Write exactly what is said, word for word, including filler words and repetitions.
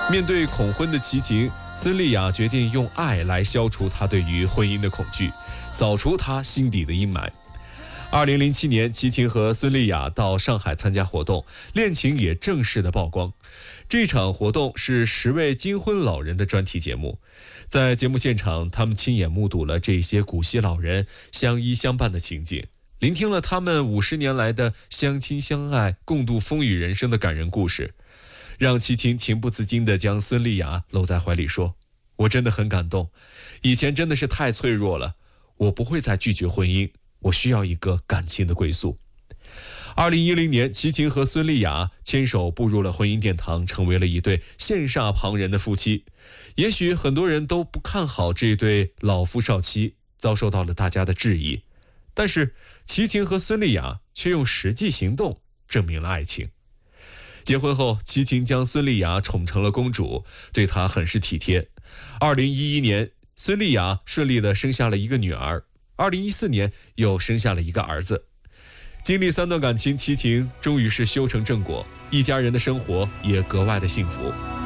面对恐婚的齐秦，孙俪雅决定用爱来消除她对于婚姻的恐惧，扫除她心底的阴霾。二零零七年，齐秦和孙俪雅到上海参加活动，恋情也正式的曝光。这场活动是十位金婚老人的专题节目，在节目现场，他们亲眼目睹了这些古稀老人相依相伴的情景，聆听了他们五十年来的相亲相爱、共度风雨人生的感人故事，让齐秦情不自禁地将孙俪雅搂在怀里说：“我真的很感动，以前真的是太脆弱了，我不会再拒绝婚姻，我需要一个感情的归宿。”二零一零年，齐秦和孙俪雅牵手步入了婚姻殿堂，成为了一对羡煞旁人的夫妻。也许很多人都不看好这对老夫少妻，遭受到了大家的质疑，但是齐秦和孙俪雅却用实际行动证明了爱情。结婚后，齐秦将孙俪雅宠成了公主，对她很是体贴。二零一一年，孙俪雅顺利地生下了一个女儿，二零一四年又生下了一个儿子。经历三段感情，齐秦终于是修成正果，一家人的生活也格外的幸福。